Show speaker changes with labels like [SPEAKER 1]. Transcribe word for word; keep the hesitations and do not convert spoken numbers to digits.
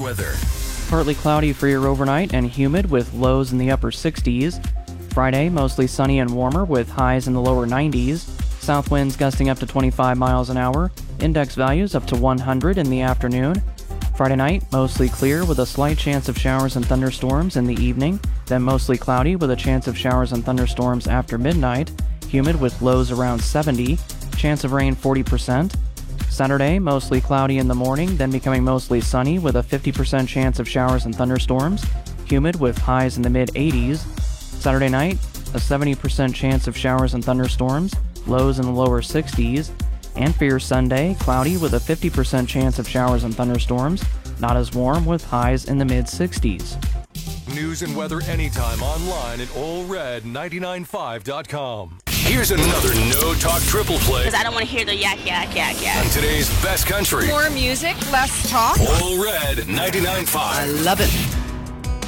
[SPEAKER 1] weather.
[SPEAKER 2] Partly cloudy for your overnight and humid with lows in the upper sixties. Friday, mostly sunny and warmer with highs in the lower nineties. South winds gusting up to twenty-five miles an hour. Index values up to one hundred in the afternoon. Friday night, mostly clear with a slight chance of showers and thunderstorms in the evening. Then mostly cloudy with a chance of showers and thunderstorms after midnight. Humid with lows around seventy. Chance of rain forty percent. Saturday, mostly cloudy in the morning, then becoming mostly sunny with a fifty percent chance of showers and thunderstorms. Humid with highs in the mid-eighties. Saturday night, a seventy percent chance of showers and thunderstorms, lows in the lower sixties. And for your Sunday, cloudy with a fifty percent chance of showers and thunderstorms, not as warm with highs in the mid-sixties.
[SPEAKER 1] News and weather anytime online at Ole Red ninety-nine point five dot com. Here's another No Talk triple play.
[SPEAKER 3] Because I don't want to hear the yak, yak, yak, yak.
[SPEAKER 1] On today's best country.
[SPEAKER 4] More music, less talk.
[SPEAKER 1] Ole Red ninety-nine point five.
[SPEAKER 4] I love it.